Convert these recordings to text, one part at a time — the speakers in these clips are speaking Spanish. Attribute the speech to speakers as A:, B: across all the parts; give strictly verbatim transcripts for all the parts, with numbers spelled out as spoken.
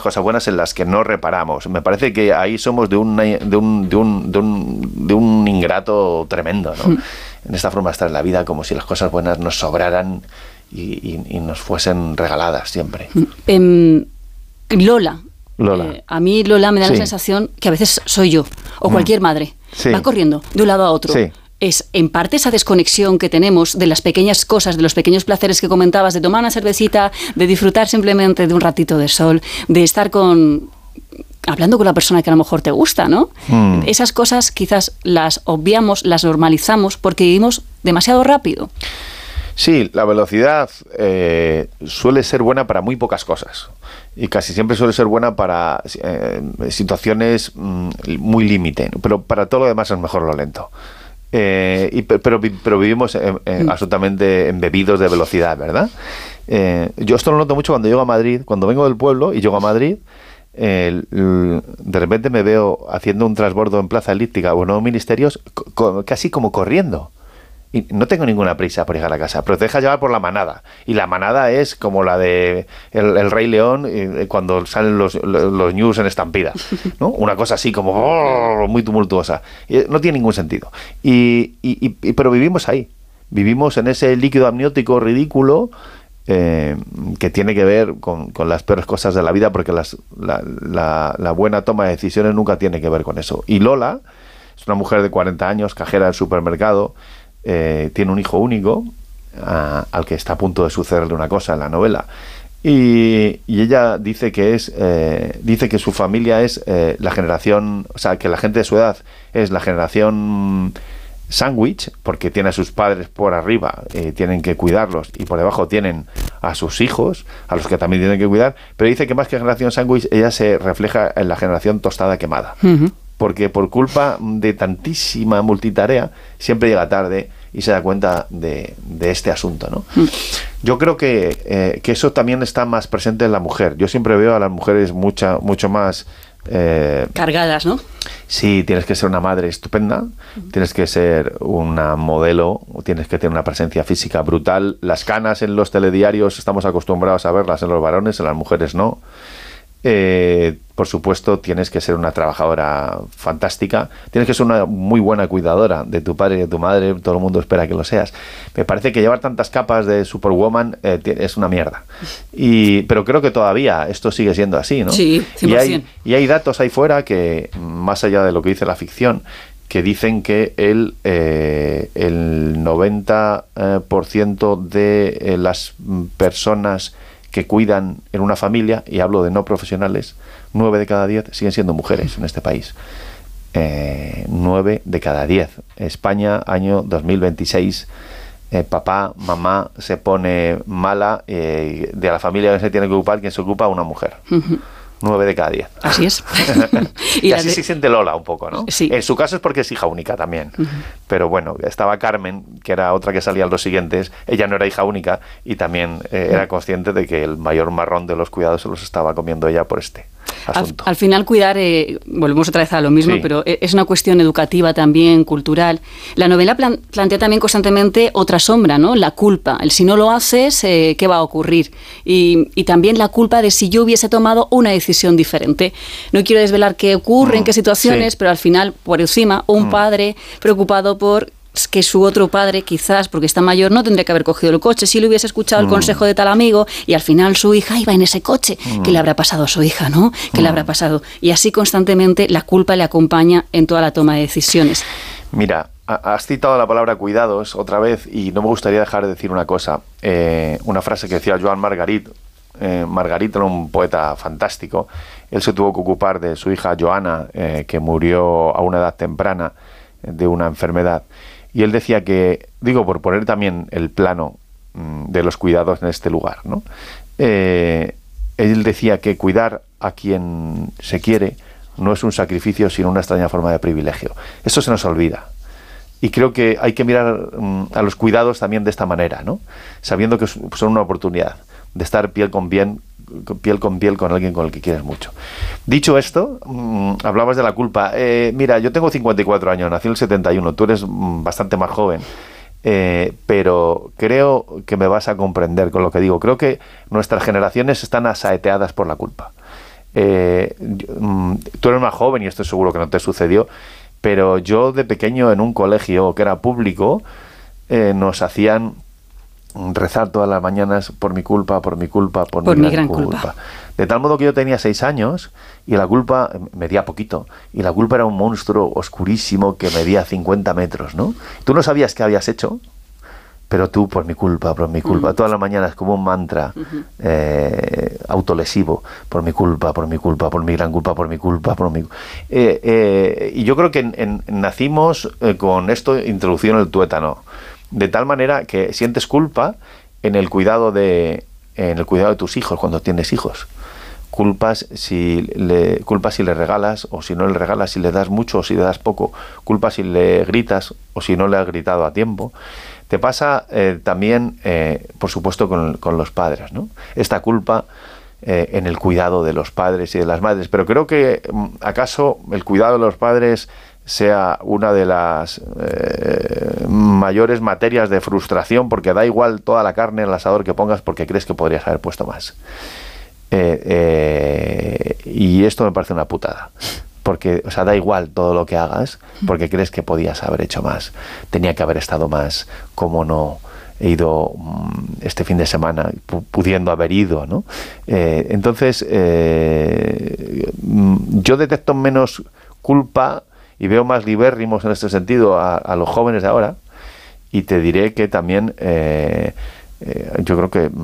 A: cosas buenas en las que no reparamos. Me parece que ahí somos de un, de un, de un, de un, de un ingrato tremendo, ¿no? Mm. En esta forma de estar en la vida, como si las cosas buenas nos sobraran y, y, y nos fuesen regaladas siempre.
B: Um, Lola.
A: Lola.
B: Eh, a mí Lola me da sí. la sensación que a veces soy yo, o cualquier mm. madre. Sí. Va corriendo de un lado a otro. Sí. Es en parte esa desconexión que tenemos de las pequeñas cosas, de los pequeños placeres que comentabas, de tomar una cervecita, de disfrutar simplemente de un ratito de sol, de estar con... hablando con la persona que a lo mejor te gusta, ¿no? Mm. Esas cosas quizás las obviamos, las normalizamos porque vivimos demasiado rápido.
A: Sí, la velocidad eh, suele ser buena para muy pocas cosas y casi siempre suele ser buena para eh, situaciones mm, muy límite, pero para todo lo demás es mejor lo lento. Eh, y, pero, pero vivimos eh, eh, mm. absolutamente embebidos de velocidad, ¿verdad? Eh, yo esto lo noto mucho cuando llego a Madrid, cuando vengo del pueblo y llego a Madrid, eh, de repente me veo haciendo un transbordo en Plaza Elíptica o en Nuevos Ministerios co- casi como corriendo. Y no tengo ninguna prisa por llegar a casa, pero te dejas llevar por la manada. Y la manada es como la de El, el Rey León eh, cuando salen los, los, los news en estampida, ¿no? Una cosa así como oh, muy tumultuosa. Y no tiene ningún sentido. Y, y, y, pero vivimos ahí. Vivimos en ese líquido amniótico ridículo eh, que tiene que ver con, con las peores cosas de la vida, porque las, la, la, la buena toma de decisiones nunca tiene que ver con eso. Y Lola es una mujer de cuarenta años, cajera del supermercado. Eh, tiene un hijo único a, al que está a punto de sucederle una cosa en la novela y, y ella dice que es eh, dice que su familia es eh, la generación, o sea, que la gente de su edad es la generación sándwich, porque tiene a sus padres por arriba, eh, tienen que cuidarlos, y por debajo tienen a sus hijos, a los que también tienen que cuidar, pero dice que más que generación sándwich, ella se refleja en la generación tostada quemada. Uh-huh. Porque por culpa de tantísima multitarea siempre llega tarde y se da cuenta de, de este asunto, ¿no? Mm. Yo creo que, eh, que eso también está más presente en la mujer. Yo siempre veo a las mujeres mucha, mucho más...
B: Eh, cargadas, ¿no?
A: Sí, tienes que ser una madre estupenda, mm. tienes que ser una modelo, tienes que tener una presencia física brutal. Las canas en los telediarios estamos acostumbrados a verlas en los varones, en las mujeres no. Eh, por supuesto, tienes que ser una trabajadora fantástica, tienes que ser una muy buena cuidadora de tu padre y de tu madre, todo el mundo espera que lo seas. Me parece que llevar tantas capas de Superwoman eh, es una mierda. Y, pero creo que todavía esto sigue siendo así, ¿no?
B: Sí, cien por ciento.
A: Y hay, y hay datos ahí fuera que, más allá de lo que dice la ficción, que dicen que el, eh, el noventa por ciento de eh, las personas que cuidan en una familia, y hablo de no profesionales, nueve de cada diez siguen siendo mujeres en este país. Eh, nueve de cada diez. España, año dos mil veintiséis, eh, papá, mamá se pone mala, eh, de la familia que se tiene que ocupar, quien se ocupa, una mujer. Uh-huh. Nueve de cada diez.
B: Así es.
A: y, y así de... se siente Lola un poco, ¿no?
B: Sí.
A: En su caso es porque es hija única también. Uh-huh. Pero bueno, estaba Carmen, que era otra que salía en los siguientes. Ella no era hija única y también eh, era consciente de que el mayor marrón de los cuidados se los estaba comiendo ella por este asunto.
B: Al, al final cuidar, eh, volvemos otra vez a lo mismo, sí. pero es una cuestión educativa también, cultural. La novela plan, plantea también constantemente otra sombra, ¿no? La culpa. El si no lo haces, eh, ¿qué va a ocurrir? Y, y también la culpa de si yo hubiese tomado una decisión diferente. No quiero desvelar qué ocurre, mm, en qué situaciones, sí. pero al final, por encima, un mm. padre preocupado por que su otro padre, quizás porque está mayor, no tendría que haber cogido el coche si le hubiese escuchado el mm. consejo de tal amigo, y al final su hija iba en ese coche. Mm. ¿Qué le habrá pasado a su hija, no? ¿Qué mm. le habrá pasado? Y así constantemente la culpa le acompaña en toda la toma de decisiones.
A: Mira, has citado la palabra cuidados otra vez y no me gustaría dejar de decir una cosa. Eh, una frase que decía Joan Margarit. Eh, Margarit era un poeta fantástico. Él se tuvo que ocupar de su hija Joana, eh, que murió a una edad temprana de una enfermedad. Y él decía que, digo, por poner también el plano mmm, de los cuidados en este lugar, ¿no? Eh, él decía que cuidar a quien se quiere no es un sacrificio, sino una extraña forma de privilegio. Eso se nos olvida. Y creo que hay que mirar mmm, a los cuidados también de esta manera, ¿no? Sabiendo que son una oportunidad de estar piel con piel, piel con piel con alguien con el que quieres mucho. Dicho esto, mmm, hablabas de la culpa. Eh, mira, yo tengo cincuenta y cuatro años, nací en el setenta y uno, tú eres mmm, bastante más joven, eh, pero creo que me vas a comprender con lo que digo. Creo que nuestras generaciones están asaeteadas por la culpa. Eh, yo, mm, tú eres más joven y esto seguro que no te sucedió, pero yo de pequeño en un colegio que era público eh, nos hacían rezar todas las mañanas por mi culpa, por mi culpa, por,
B: por
A: mi,
B: mi
A: gran,
B: gran culpa.
A: culpa. De tal modo que yo tenía seis años y la culpa medía poquito. Y la culpa era un monstruo oscurísimo que medía cincuenta metros, ¿no? Tú no sabías qué habías hecho, pero tú, por mi culpa, por mi culpa. Uh-huh. Todas las mañanas como un mantra uh-huh. eh, autolesivo. Por mi culpa, por mi culpa, por mi gran culpa, por mi culpa, por mi... Eh, eh, y yo creo que en, en, nacimos eh, con esto introducido en el tuétano. De tal manera que sientes culpa en el cuidado de en el cuidado de tus hijos cuando tienes hijos. Culpas si le culpas si le regalas o si no le regalas, si le das mucho o si le das poco. Culpas si le gritas o si no le has gritado a tiempo. Te pasa eh, también, eh, por supuesto, con, con los padres, ¿no? Esta culpa eh, en el cuidado de los padres y de las madres. Pero creo que acaso el cuidado de los padres sea una de las eh, mayores materias de frustración, porque da igual toda la carne en el asador que pongas porque crees que podrías haber puesto más. Eh, eh, y esto me parece una putada. Porque, o sea, da igual todo lo que hagas porque crees que podías haber hecho más. Tenía que haber estado más. ¿Cómo no he ido este fin de semana pudiendo haber ido, ¿no? Eh, entonces, eh, yo detecto menos culpa y veo más libérrimos en este sentido a, a los jóvenes de ahora, y te diré que también eh, eh, yo creo que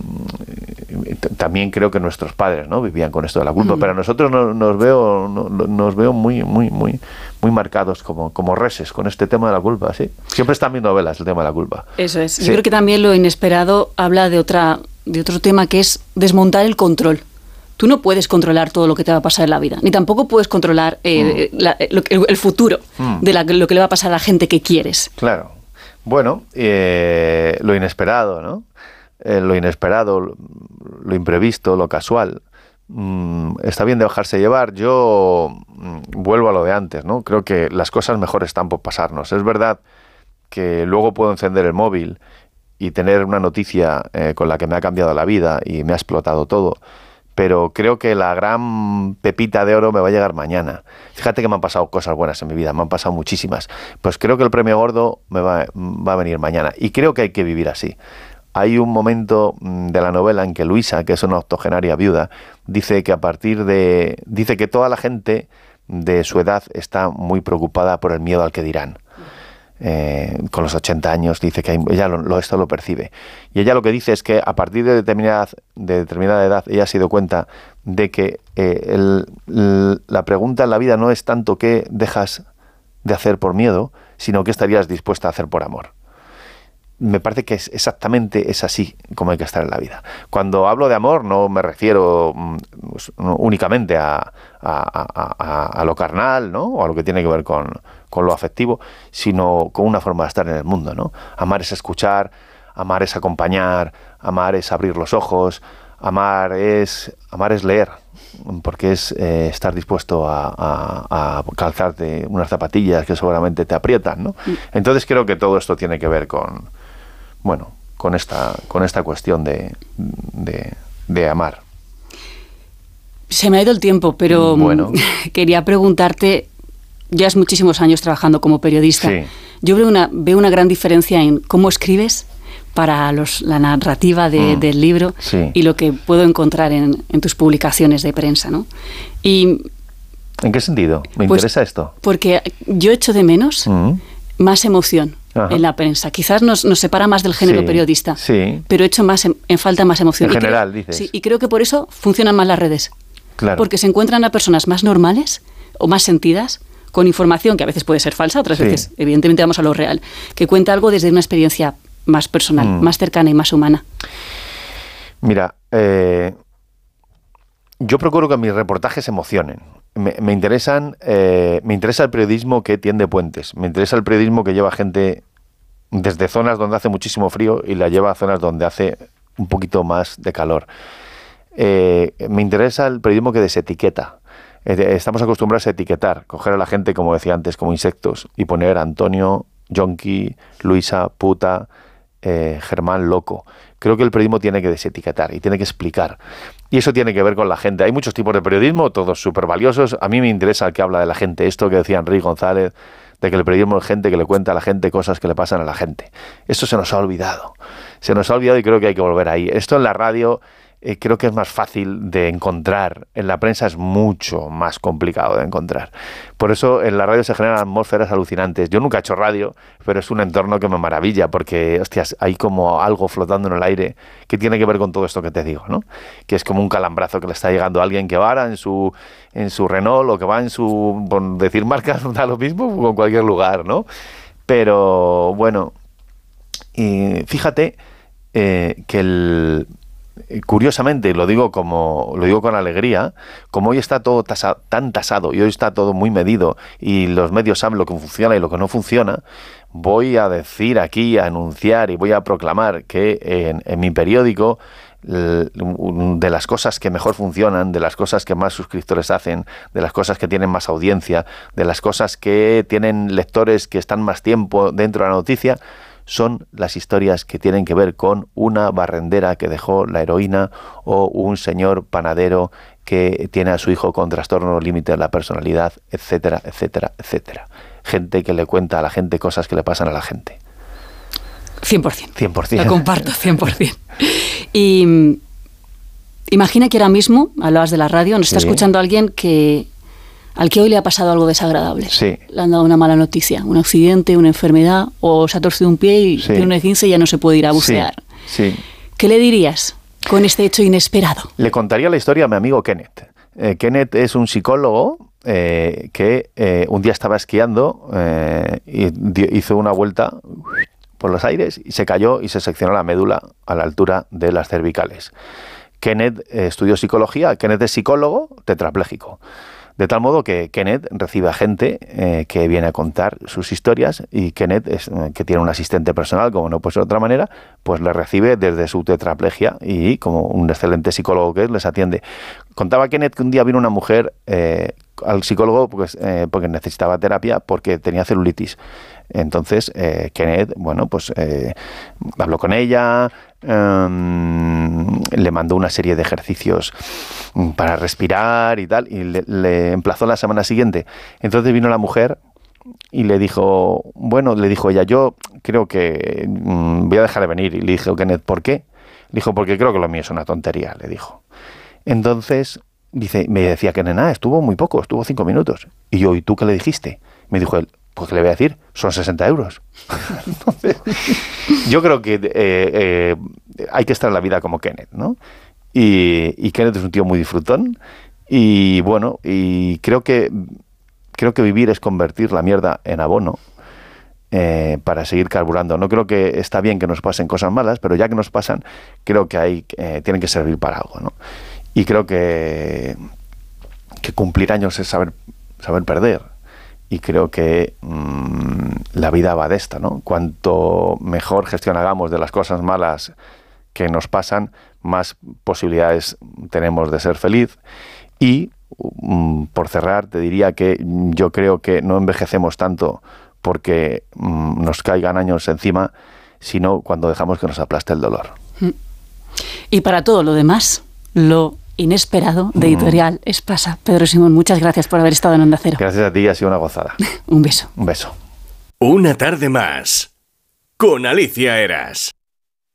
A: mm, t- también creo que nuestros padres, ¿no?, vivían con esto de la culpa, mm. pero a nosotros no, nos veo no, nos veo muy muy muy muy marcados como, como reses con este tema de la culpa, ¿sí? Siempre están viendo novelas el tema de la culpa.
B: Eso es.
A: Sí.
B: Yo creo que también lo inesperado habla de otra de otro tema, que es desmontar el control. Tú no puedes controlar todo lo que te va a pasar en la vida, ni tampoco puedes controlar eh, mm. la, lo, el, el futuro mm. de la, lo que le va a pasar a la gente que quieres.
A: Claro. Bueno, eh, lo inesperado, ¿no? Eh, lo inesperado, lo, lo imprevisto, lo casual. Mm, está bien de dejarse llevar. Yo mm, vuelvo a lo de antes, ¿no? Creo que las cosas mejor están por pasarnos. Es verdad que luego puedo encender el móvil y tener una noticia eh, con la que me ha cambiado la vida y me ha explotado todo. Pero creo que la gran pepita de oro me va a llegar mañana. Fíjate que me han pasado cosas buenas en mi vida, me han pasado muchísimas. Pues creo que el premio gordo me va, va a venir mañana. Y creo que hay que vivir así. Hay un momento de la novela en que Luisa, que es una octogenaria viuda, dice que a partir de... dice que toda la gente de su edad está muy preocupada por el miedo al que dirán. Eh, con los ochenta años dice que hay, ella lo, lo, esto lo percibe, y ella lo que dice es que a partir de determinada, de determinada edad ella se dio cuenta de que eh, el, el, la pregunta en la vida no es tanto qué dejas de hacer por miedo, sino qué estarías dispuesta a hacer por amor. Me parece que es exactamente es así como hay que estar en la vida. Cuando hablo de amor no me refiero pues, no, únicamente a, a, a, a, a lo carnal, ¿no?, o a lo que tiene que ver con, con lo afectivo, sino con una forma de estar en el mundo, ¿no? Amar es escuchar, amar es acompañar, amar es abrir los ojos, amar es amar es leer, porque es eh, estar dispuesto a, a, a calzarte unas zapatillas que seguramente te aprietan, ¿no? Entonces creo que todo esto tiene que ver con bueno, con esta, con esta cuestión de, de, de amar.
B: Se me ha ido el tiempo, pero bueno, quería preguntarte, llevas muchísimos años trabajando como periodista. Sí. Yo veo una, veo una gran diferencia en cómo escribes para los, la narrativa de, mm. del libro, sí, y lo que puedo encontrar en, en tus publicaciones de prensa, ¿no? Y,
A: ¿en qué sentido? Me
B: pues,
A: interesa esto.
B: Porque yo echo de menos mm. más emoción. Ajá. En la prensa. Quizás nos, nos separa más del género sí, periodista, sí, pero echo más en, en falta más emoción.
A: En
B: y
A: general,
B: creo,
A: dices.
B: Sí, y creo que por eso funcionan más las redes.
A: Claro.
B: Porque se encuentran a personas más normales o más sentidas, con información que a veces puede ser falsa, otras sí. veces, evidentemente, vamos a lo real, que cuenta algo desde una experiencia más personal, mm. más cercana y más humana.
A: Mira, eh, yo procuro que mis reportajes emocionen. Me, me interesan, eh, me interesa el periodismo que tiende puentes. Me interesa el periodismo que lleva gente desde zonas donde hace muchísimo frío y la lleva a zonas donde hace un poquito más de calor. Eh, me interesa el periodismo que desetiqueta. Eh, estamos acostumbrados a etiquetar, coger a la gente, como decía antes, como insectos y poner Antonio, Yonki, Luisa, puta, eh, Germán Loco. Creo que el periodismo tiene que desetiquetar y tiene que explicar. Y eso tiene que ver con la gente. Hay muchos tipos de periodismo, todos súper valiosos. A mí me interesa el que habla de la gente. Esto que decía Enrique González, de que el periodismo es gente que le cuenta a la gente cosas que le pasan a la gente. Eso se nos ha olvidado. Se nos ha olvidado y creo que hay que volver ahí. Esto en la radio eh, creo que es más fácil de encontrar. En la prensa es mucho más complicado de encontrar. Por eso en la radio se generan atmósferas alucinantes. Yo nunca he hecho radio, pero es un entorno que me maravilla porque, hostias, hay como algo flotando en el aire que tiene que ver con todo esto que te digo, ¿no? Que es como un calambrazo que le está llegando a alguien que va ahora en su, en su Renault o que va en su, por decir marcas, da lo mismo con cualquier lugar, ¿no? Pero, bueno, y fíjate eh, que el... Curiosamente, lo digo como lo digo con alegría, como hoy está todo tasa, tan tasado y hoy está todo muy medido y los medios saben lo que funciona y lo que no funciona, voy a decir aquí, a anunciar y voy a proclamar que en, en mi periódico, de las cosas que mejor funcionan, de las cosas que más suscriptores hacen, de las cosas que tienen más audiencia, de las cosas que tienen lectores que están más tiempo dentro de la noticia, son las historias que tienen que ver con una barrendera que dejó la heroína o un señor panadero que tiene a su hijo con trastorno límite de la personalidad, etcétera, etcétera, etcétera. Gente que le cuenta a la gente cosas que le pasan a la gente.
B: cien por ciento.
A: cien por ciento.
B: Lo comparto, cien por ciento. Y imagina que ahora mismo, hablabas de la radio, nos sí. está escuchando alguien que... al que hoy le ha pasado algo desagradable.
A: Sí.
B: Le han dado una mala noticia, un accidente, una enfermedad, o se ha torcido un pie y sí. tiene un esguince y ya no se puede ir a bucear.
A: Sí. Sí.
B: ¿Qué le dirías con este hecho inesperado?
A: Le contaría la historia a mi amigo Kenneth. Eh, Kenneth es un psicólogo eh, que eh, un día estaba esquiando eh, y dio, hizo una vuelta por los aires y se cayó y se seccionó la médula a la altura de las cervicales. Kenneth eh, estudió psicología, Kenneth es psicólogo tetrapléjico. De tal modo que Kenneth recibe a gente eh, que viene a contar sus historias y Kenneth, es, eh, que tiene un asistente personal, como no puede ser de otra manera, pues le recibe desde su tetraplegia y como un excelente psicólogo que es, les atiende. Contaba Kenneth que un día vino una mujer eh, al psicólogo pues, eh, porque necesitaba terapia porque tenía celulitis. Entonces, eh, Kenneth, bueno, pues eh, habló con ella, um, le mandó una serie de ejercicios para respirar y tal, y le, le emplazó la semana siguiente. Entonces vino la mujer y le dijo, bueno, le dijo ella, yo creo que um, voy a dejar de venir. Y le dijo Kenneth, ¿por qué? Le dijo, porque creo que lo mío es una tontería, le dijo. Entonces, dice, me decía que nena, estuvo muy poco, estuvo cinco minutos. Y yo, ¿y tú qué le dijiste? Me dijo él, pues ¿qué le voy a decir? Son sesenta euros. Entonces, yo creo que eh, eh, hay que estar en la vida como Kenneth, ¿no? Y, y Kenneth es un tío muy disfrutón y bueno, y creo que creo que vivir es convertir la mierda en abono eh, para seguir carburando. No creo que está bien que nos pasen cosas malas, pero ya que nos pasan, creo que hay, eh, tienen que servir para algo, ¿no? Y creo que, que cumplir años es saber, saber perder. Y creo que mmm, la vida va de esta, ¿no? Cuanto mejor gestión hagamos de las cosas malas que nos pasan, más posibilidades tenemos de ser feliz. Y, mmm, por cerrar, te diría que yo creo que no envejecemos tanto porque mmm, nos caigan años encima, sino cuando dejamos que nos aplaste el dolor.
B: Y para todo lo demás, lo inesperado de Editorial Espasa. Pedro Simón, muchas gracias por haber estado en Onda Cero.
A: Gracias a ti, ha sido una gozada.
B: Un beso.
A: Un beso.
C: Una tarde más con Alicia Eras.